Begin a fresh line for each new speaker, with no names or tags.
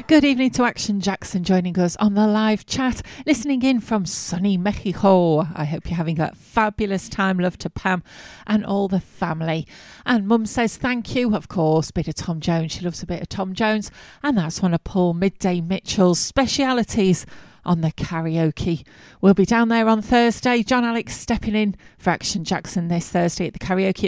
Good evening to Action Jackson joining us on the live chat, listening in from sunny Mexico. I hope you're having a fabulous time. Love to Pam and all the family. And Mum says thank you, of course. Bit of Tom Jones. She loves a bit of Tom Jones. And that's one of Paul Midday Mitchell's specialities on the karaoke. We'll be down there on Thursday. John Alex stepping in for Action Jackson this Thursday at the karaoke